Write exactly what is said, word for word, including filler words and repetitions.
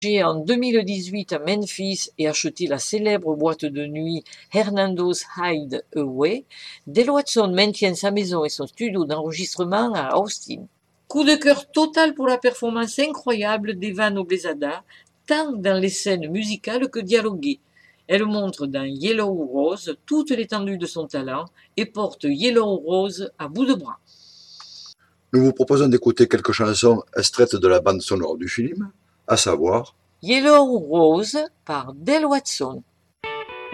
En deux mille dix-huit à Memphis et acheté la célèbre boîte de nuit Hernando's Hideaway, Del Watson maintient sa maison et son studio d'enregistrement à Austin. Coup de cœur total pour la performance incroyable d'Evan Oblezada, tant dans les scènes musicales que dialoguées. Elle montre dans Yellow Rose toute l'étendue de son talent et porte Yellow Rose à bout de bras. Nous vous proposons d'écouter quelques chansons extraites de la bande sonore du film, à savoir Yellow Rose par Del Watson.